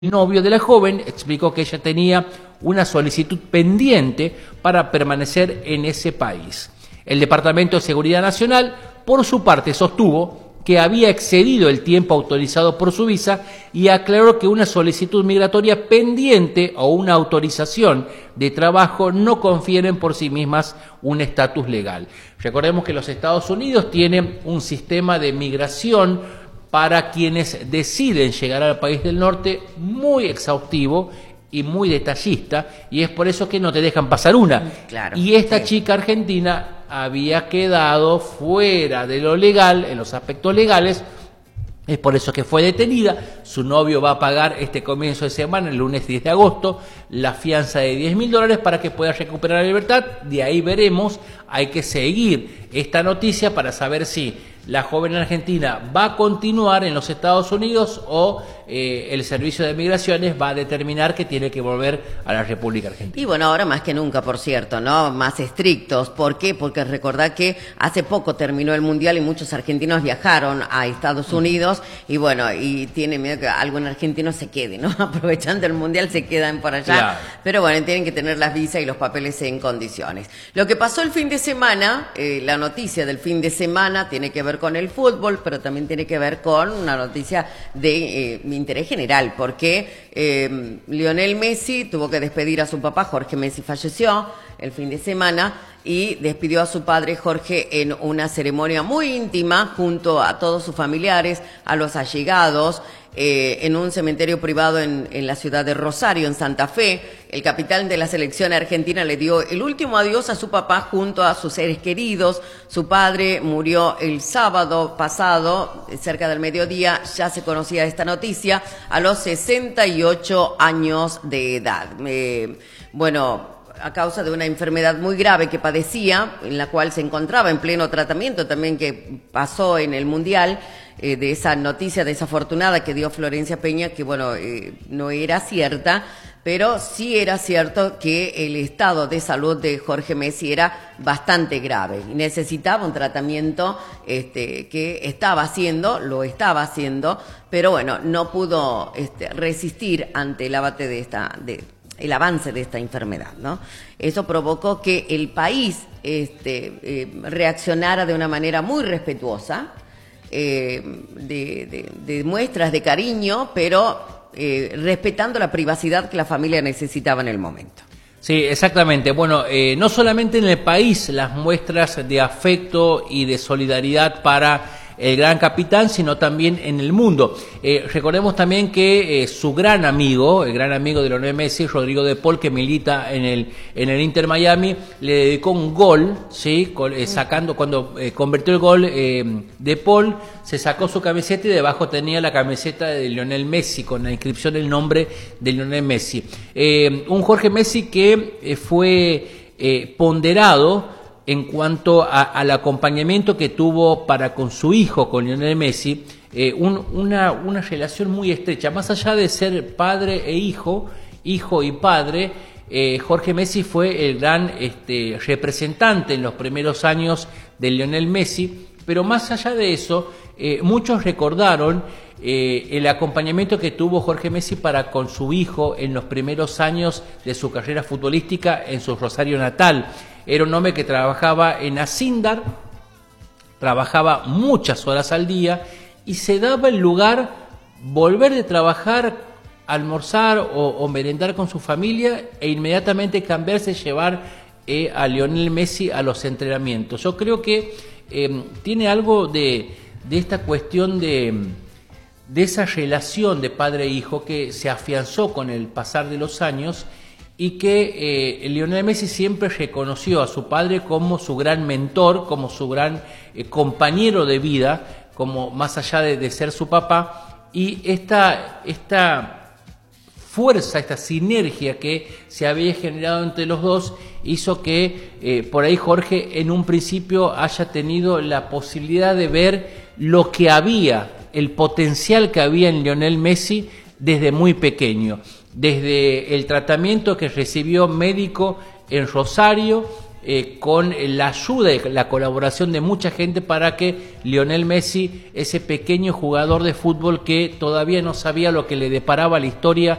El novio de la joven explicó que ella tenía una solicitud pendiente para permanecer en ese país. El Departamento de Seguridad Nacional, por su parte, sostuvo que había excedido el tiempo autorizado por su visa y aclaró que una solicitud migratoria pendiente o una autorización de trabajo no confieren por sí mismas un estatus legal. Recordemos que los Estados Unidos tienen un sistema de migración para quienes deciden llegar al país del norte muy exhaustivo y muy detallista, y es por eso que no te dejan pasar una. Claro, y esta sí. chica argentina había quedado fuera de lo legal, en los aspectos legales, es por eso que fue detenida. Su novio va a pagar este comienzo de semana, el lunes 10 de agosto, la fianza de $10.000 para que pueda recuperar la libertad. De ahí veremos, hay que seguir esta noticia para saber si la joven argentina va a continuar en los Estados Unidos o el Servicio de Migraciones va a determinar que tiene que volver a la República Argentina. Y bueno, ahora más que nunca, por cierto, ¿no? Más estrictos. ¿Por qué? Porque recordad que hace poco terminó el Mundial y muchos argentinos viajaron a Estados Unidos y bueno, y tiene miedo que algún argentino se quede, ¿no? Aprovechando el Mundial se quedan por allá. Claro. Pero bueno, tienen que tener las visas y los papeles en condiciones. Lo que pasó el fin de semana, la noticia del fin de semana tiene que ver con el fútbol, pero también tiene que ver con una noticia de interés general, porque Lionel Messi tuvo que despedir a su papá. Jorge Messi falleció el fin de semana y despidió a su padre Jorge en una ceremonia muy íntima junto a todos sus familiares, a los allegados, en un cementerio privado en la ciudad de Rosario, en Santa Fe. El capitán de la selección argentina le dio el último adiós a su papá junto a sus seres queridos. Su padre murió el sábado pasado, cerca del mediodía. Ya se conocía esta noticia, a los 68 años de edad. A causa de una enfermedad muy grave que padecía, en la cual se encontraba en pleno tratamiento, también que pasó en el Mundial, de esa noticia desafortunada que dio Florencia Peña, que no era cierta, pero sí era cierto que el estado de salud de Jorge Messi era bastante grave y necesitaba un tratamiento que lo estaba haciendo, pero bueno, no pudo resistir ante el abate el avance de esta enfermedad, ¿no? Eso provocó que el país reaccionara de una manera muy respetuosa, de muestras de cariño, pero respetando la privacidad que la familia necesitaba en el momento. Sí, exactamente. Bueno, no solamente en el país las muestras de afecto y de solidaridad para el gran capitán, sino también en el mundo. Recordemos también que su gran amigo, el gran amigo de Lionel Messi, Rodrigo de Paul, que milita en el Inter Miami, le dedicó un gol, ¿sí? Cuando convirtió el gol de Paul, se sacó su camiseta y debajo tenía la camiseta de Lionel Messi, con la inscripción del nombre de Lionel Messi. Un Jorge Messi que fue ponderado en cuanto al acompañamiento que tuvo para con su hijo, con Lionel Messi, una relación muy estrecha. Más allá de ser padre e hijo y padre, Jorge Messi fue el gran representante en los primeros años de Lionel Messi, pero más allá de eso, muchos recordaron el acompañamiento que tuvo Jorge Messi para con su hijo en los primeros años de su carrera futbolística en su Rosario natal. Era un hombre que trabajaba en Acindar, trabajaba muchas horas al día y se daba el lugar volver de trabajar, almorzar o merendar con su familia e inmediatamente cambiarse y llevar a Lionel Messi a los entrenamientos. Yo creo que tiene algo de esta cuestión de esa relación de padre e hijo que se afianzó con el pasar de los años y que Lionel Messi siempre reconoció a su padre como su gran mentor, como su gran compañero de vida, como más allá de ser su papá, y esta fuerza, esta sinergia que se había generado entre los dos hizo que por ahí Jorge en un principio haya tenido la posibilidad de ver lo que había, el potencial que había en Lionel Messi desde muy pequeño, desde el tratamiento que recibió médico en Rosario, con la ayuda y la colaboración de mucha gente para que Lionel Messi, ese pequeño jugador de fútbol que todavía no sabía lo que le deparaba la historia